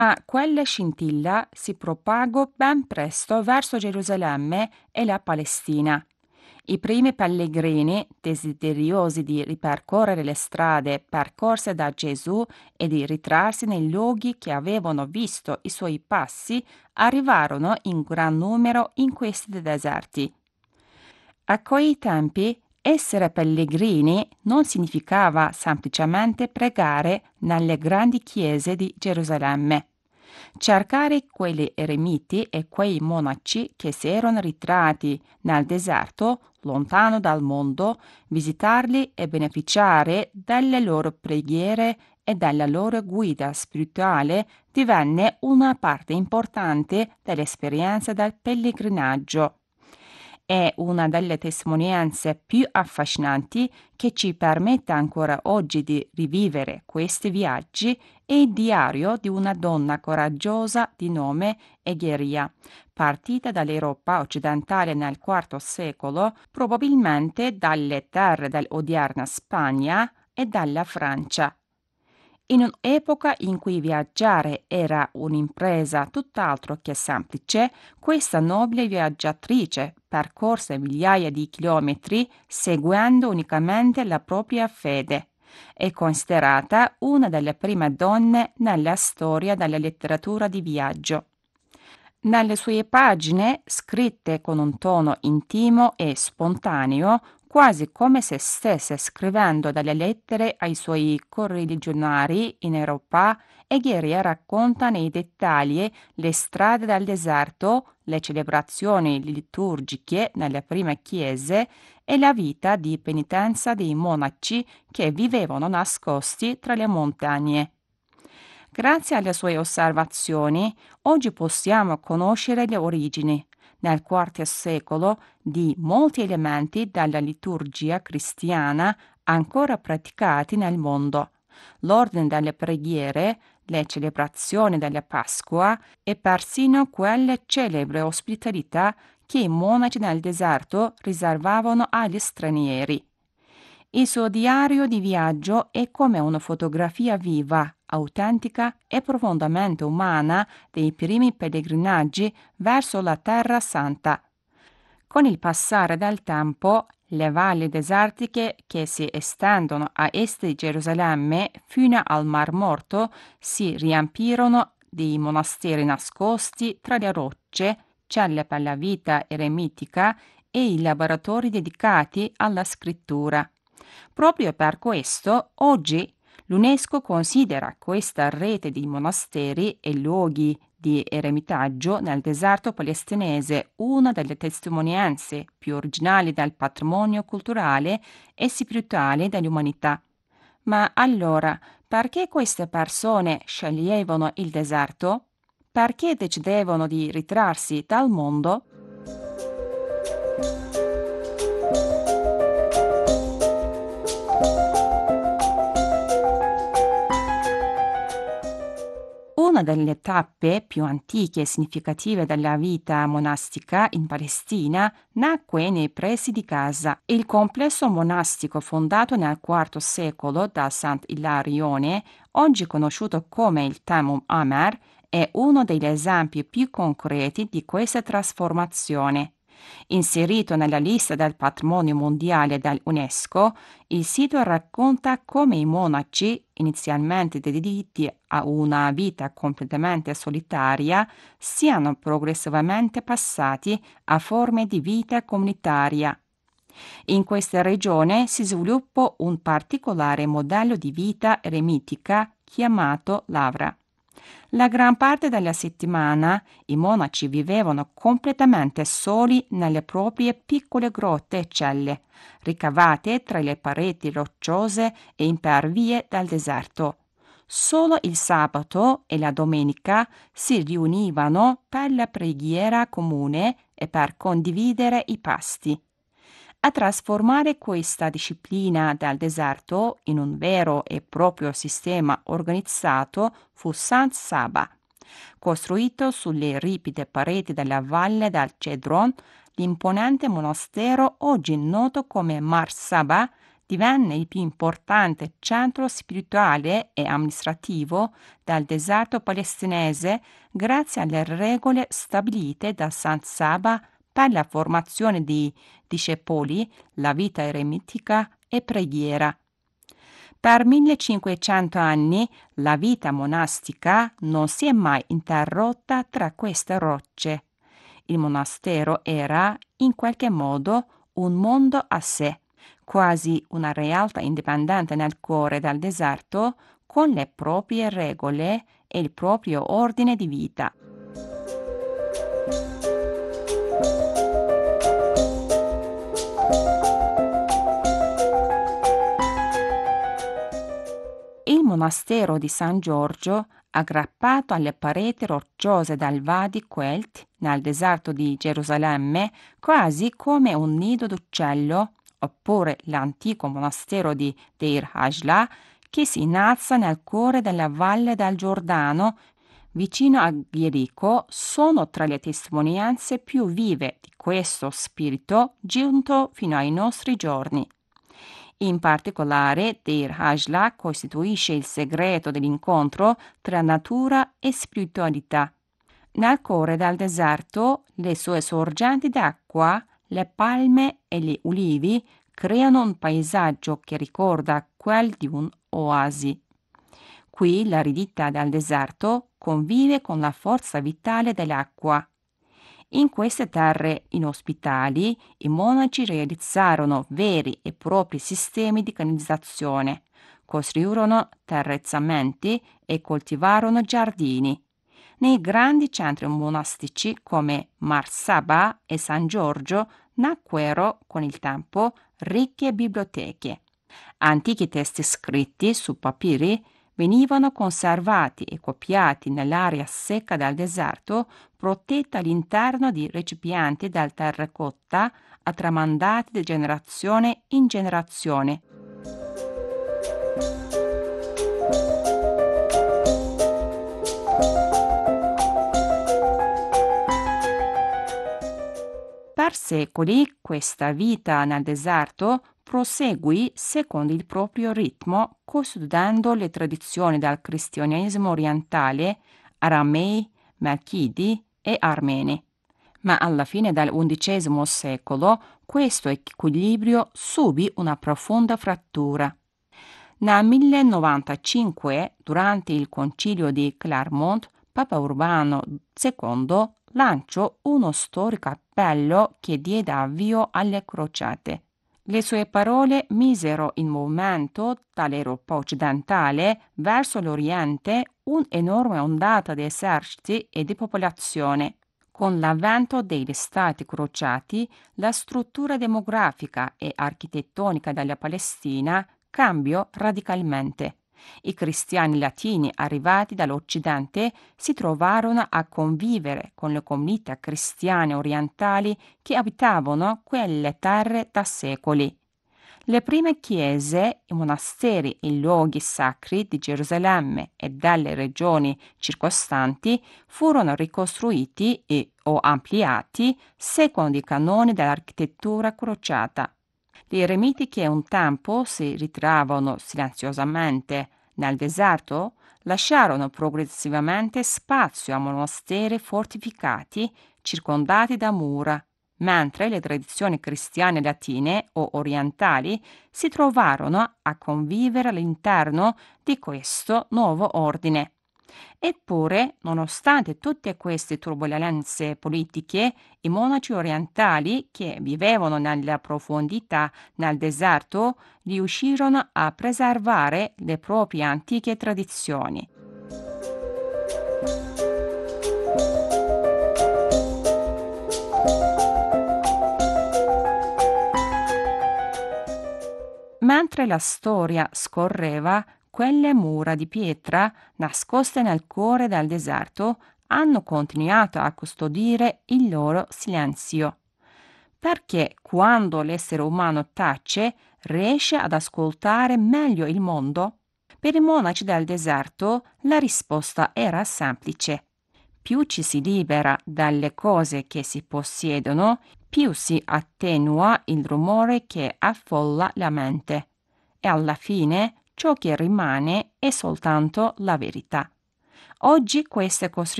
Ma quella scintilla si propagò ben presto verso Gerusalemme e la Palestina. I primi pellegrini, desiderosi di ripercorrere le strade percorse da Gesù e di ritrarsi nei luoghi che avevano visto i suoi passi, arrivarono in gran numero in questi deserti. A quei tempi essere pellegrini non significava semplicemente pregare nelle grandi chiese di Gerusalemme. Cercare quegli eremiti e quei monaci che si erano ritratti nel deserto, lontano dal mondo, visitarli e beneficiare delle loro preghiere e della loro guida spirituale divenne una parte importante dell'esperienza del pellegrinaggio. È una delle testimonianze più affascinanti che ci permette ancora oggi di rivivere questi viaggi è il diario di una donna coraggiosa di nome Egeria, partita dall'Europa occidentale nel IV secolo, probabilmente dalle terre dell'odierna Spagna e dalla Francia. In un'epoca in cui viaggiare era un'impresa tutt'altro che semplice, questa nobile viaggiatrice percorse migliaia di chilometri seguendo unicamente la propria fede. È considerata una delle prime donne nella storia della letteratura di viaggio. Nelle sue pagine, scritte con un tono intimo e spontaneo, quasi come se stesse scrivendo delle lettere ai suoi correligionari in Europa, Egheria racconta nei dettagli le strade del deserto, le celebrazioni liturgiche nelle prime chiese e la vita di penitenza dei monaci che vivevano nascosti tra le montagne. Grazie alle sue osservazioni, oggi possiamo conoscere le origini, nel IV secolo, di molti elementi della liturgia cristiana ancora praticati nel mondo. L'ordine delle preghiere, le celebrazioni della Pasqua e persino quelle celebre ospitalità che i monaci nel deserto riservavano agli stranieri. Il suo diario di viaggio è come una fotografia viva, autentica e profondamente umana dei primi pellegrinaggi verso la Terra Santa. Con il passare del tempo, le valli desertiche che si estendono a est di Gerusalemme fino al Mar Morto si riempirono di monasteri nascosti tra le rocce, celle per la vita eremitica e i laboratori dedicati alla scrittura. Proprio per questo, oggi l'UNESCO considera questa rete di monasteri e luoghi di eremitaggio nel deserto palestinese una delle testimonianze più originali del patrimonio culturale e spirituale dell'umanità. Ma allora, perché queste persone sceglievano il deserto? Perché decidevano di ritrarsi dal mondo? Una delle tappe più antiche e significative della vita monastica in Palestina nacque nei pressi di Gaza. Il complesso monastico fondato nel IV secolo da Sant'Ilarione, oggi conosciuto come il Temum Amer, è uno degli esempi più concreti di questa trasformazione. Inserito nella lista del patrimonio mondiale dell'UNESCO, il sito racconta come i monaci, inizialmente dediti a una vita completamente solitaria, siano progressivamente passati a forme di vita comunitaria. In questa regione si sviluppò un particolare modello di vita eremitica chiamato Lavra. La gran parte della settimana i monaci vivevano completamente soli nelle proprie piccole grotte e celle, ricavate tra le pareti rocciose e impervie del deserto. Solo il sabato e la domenica si riunivano per la preghiera comune e per condividere i pasti. A trasformare questa disciplina del deserto in un vero e proprio sistema organizzato fu Sant Saba. Costruito sulle ripide pareti della valle del Cedron, l'imponente monastero, oggi noto come Mar Saba, divenne il più importante centro spirituale e amministrativo del deserto palestinese grazie alle regole stabilite da San Saba per la formazione di discepoli, la vita eremitica e preghiera. Per 1500 anni la vita monastica non si è mai interrotta tra queste rocce. Il monastero era, in qualche modo, un mondo a sé, quasi una realtà indipendente nel cuore del deserto, con le proprie regole e il proprio ordine di vita. Il monastero di San Giorgio, aggrappato alle pareti rocciose del Wadi Quelt, nel deserto di Gerusalemme, quasi come un nido d'uccello, oppure l'antico monastero di Deir Hajla, che si innalza nel cuore della valle del Giordano, vicino a Jerico, sono tra le testimonianze più vive di questo spirito giunto fino ai nostri giorni. In particolare, Deir Hajla costituisce il segreto dell'incontro tra natura e spiritualità. Nel cuore del deserto, le sue sorgenti d'acqua, le palme e gli ulivi creano un paesaggio che ricorda quel di un'oasi. Qui l'aridità del deserto convive con la forza vitale dell'acqua. In queste terre inospitali i monaci realizzarono veri e propri sistemi di canalizzazione, costruirono terrezzamenti e coltivarono giardini. Nei grandi centri monastici come Marsaba e San Giorgio nacquero con il tempo ricche biblioteche. Antichi testi scritti su papiri venivano conservati e copiati nell'area secca del deserto, protetta all'interno di recipienti del terracotta, tramandati di generazione in generazione. Per secoli questa vita nel deserto proseguì secondo il proprio ritmo, custodendo le tradizioni del cristianesimo orientale, aramei, melchidi e armeni. Ma alla fine del XI secolo questo equilibrio subì una profonda frattura. Nel 1095, durante il concilio di Clermont, Papa Urbano II lanciò uno storico appello che diede avvio alle crociate. Le sue parole misero in movimento dall'Europa occidentale verso l'Oriente un'enorme ondata di eserciti e di popolazione. Con l'avvento degli stati crociati, la struttura demografica e architettonica della Palestina cambiò radicalmente. I cristiani latini arrivati dall'Occidente si trovarono a convivere con le comunità cristiane orientali che abitavano quelle terre da secoli. Le prime chiese, i monasteri e i luoghi sacri di Gerusalemme e delle regioni circostanti furono ricostruiti e o ampliati secondo i canoni dell'architettura crociata. Gli eremiti che un tempo si ritiravano silenziosamente nel deserto lasciarono progressivamente spazio a monasteri fortificati circondati da mura, mentre le tradizioni cristiane latine o orientali si trovarono a convivere all'interno di questo nuovo ordine. Eppure, nonostante tutte queste turbolenze politiche, i monaci orientali che vivevano nella profondità nel deserto riuscirono a preservare le proprie antiche tradizioni. Mentre la storia scorreva, quelle mura di pietra, nascoste nel cuore del deserto, hanno continuato a custodire il loro silenzio. Perché quando l'essere umano tace, riesce ad ascoltare meglio il mondo? Per i monaci del deserto la risposta era semplice. Più ci si libera dalle cose che si possiedono, più si attenua il rumore che affolla la mente. e alla fine ciò che rimane è soltanto la verità. Oggi queste